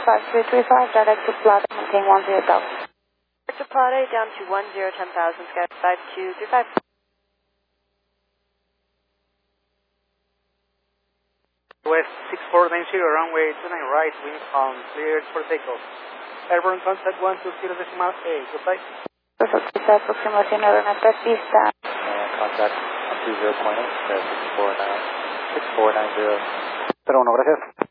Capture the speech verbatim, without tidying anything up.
five three three five, direct to Plata, maintain one zero thousand. Direct to Plata, down to one zero ten thousand, sky five two three five. West six four nine zero, runway two nine right, wind calm, cleared for takeoff. Airborne contact one two zero decimal eight, goodbye. Perfect, esa aproximación aeronáutica pista. And contact one two zero point eight, six four nine, six four nine zero. Pero uno, gracias.